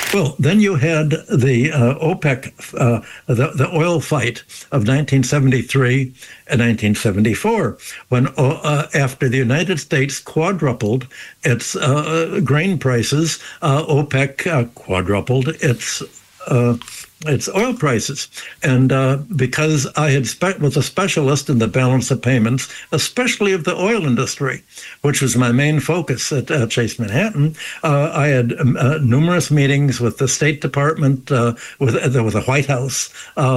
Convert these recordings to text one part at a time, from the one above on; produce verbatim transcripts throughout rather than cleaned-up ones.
Well, then you had the uh, OPEC, uh, the, the oil fight of nineteen seventy-three and nineteen seventy-four, when uh, after the United States quadrupled its uh, grain prices, uh, OPEC uh, quadrupled its uh, its oil prices. And uh, because I had spe- was a specialist in the balance of payments, especially of the oil industry, which was my main focus at uh, Chase Manhattan, uh, I had um, uh, numerous meetings with the State Department, uh, with, uh, with the White House,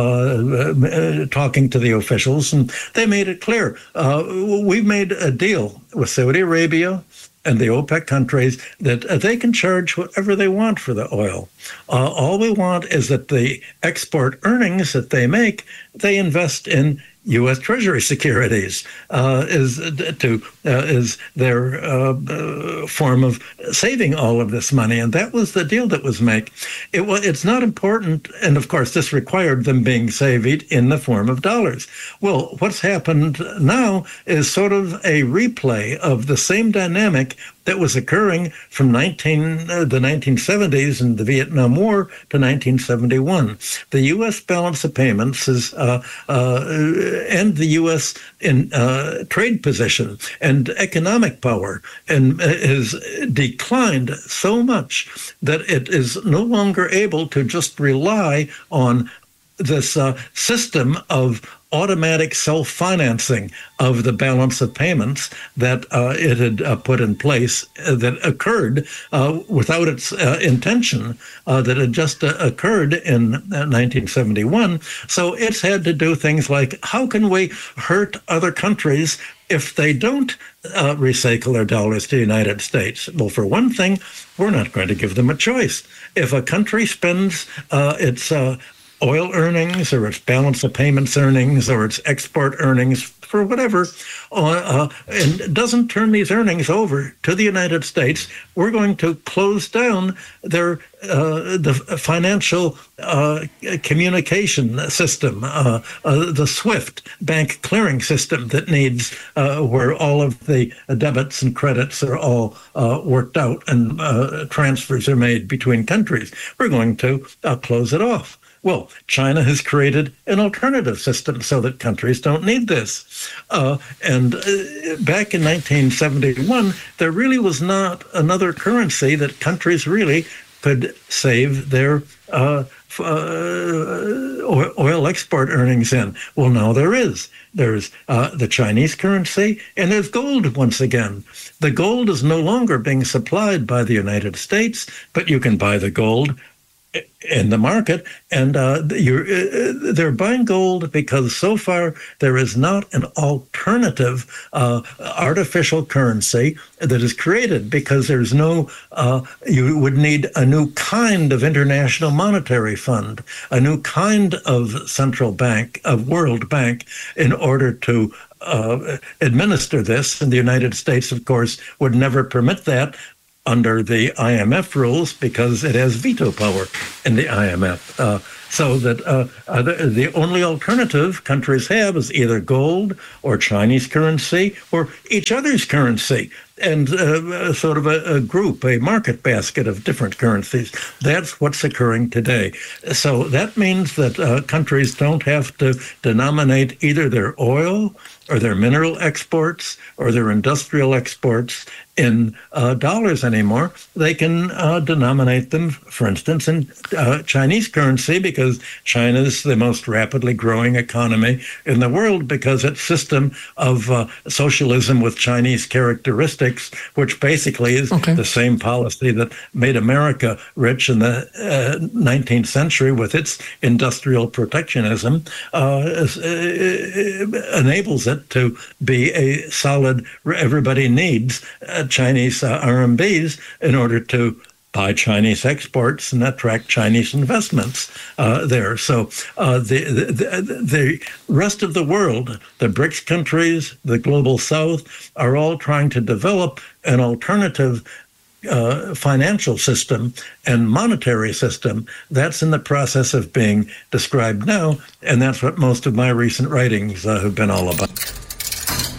uh, uh, talking to the officials, and they made it clear. Uh, we made a deal with Saudi Arabia and the OPEC countries that uh, they can charge whatever they want for the oil. Uh, all we want is that the export earnings that they make, they invest in U S. Treasury securities, uh, is to uh, is their uh, uh, form of saving all of this money, and that was the deal that was made. It was. It's not important, and of course, this required them being saved in the form of dollars. Well, what's happened now is sort of a replay of the same dynamic that was occurring from nineteen, uh, the nineteen seventies and the Vietnam War to nineteen seventy-one. The U S balance of payments is uh, uh, and the U S in uh, trade position and economic power and has declined so much that it is no longer able to just rely on this uh, system of automatic self-financing of the balance of payments that uh, it had uh, put in place uh, that occurred uh, without its uh, intention, uh, that had just uh, occurred in uh, nineteen seventy-one. So it's had to do things like, how can we hurt other countries if they don't uh, recycle their dollars to the United States? Well, for one thing, we're not going to give them a choice. If a country spends uh, its uh, oil earnings or its balance of payments earnings or its export earnings for whatever, uh, uh, and doesn't turn these earnings over to the United States, we're going to close down their uh, the financial uh, communication system, uh, uh, the SWIFT bank clearing system that needs uh, where all of the debits and credits are all uh, worked out and uh, transfers are made between countries. We're going to uh, close it off. Well, China has created an alternative system so that countries don't need this. Uh, and uh, back in nineteen seventy-one, there really was not another currency that countries really could save their uh, uh, oil export earnings in. Well, now there is. There's uh, the Chinese currency, and there's gold once again. The gold is no longer being supplied by the United States, but you can buy the gold in the market, and uh, you're, uh, they're buying gold because so far there is not an alternative uh, artificial currency that is created, because there's no, uh, you would need a new kind of international monetary fund, a new kind of central bank, of World Bank, in order to uh, administer this. And the United States, of course, would never permit that under the I M F rules, because it has veto power in the I M F. Uh, so that uh, uh, the, the only alternative countries have is either gold or Chinese currency or each other's currency, and uh, sort of a, a group, a market basket of different currencies. That's what's occurring today. So that means that uh, countries don't have to denominate either their oil or their mineral exports or their industrial exports in uh, dollars anymore. They can uh, denominate them, for instance, in uh, Chinese currency, because China is the most rapidly growing economy in the world, because its system of uh, socialism with Chinese characteristics, which basically is okay. the same policy that made America rich in the uh, nineteenth century with its industrial protectionism, uh, uh, enables it to be a solid, everybody needs uh, Chinese uh, R M Bs in order to buy Chinese exports and attract Chinese investments uh, there. So uh, the, the the rest of the world, the BRICS countries, the Global South, are all trying to develop an alternative Uh, financial system and monetary system. That's in the process of being described now, and that's what most of my recent writings uh, have been all about.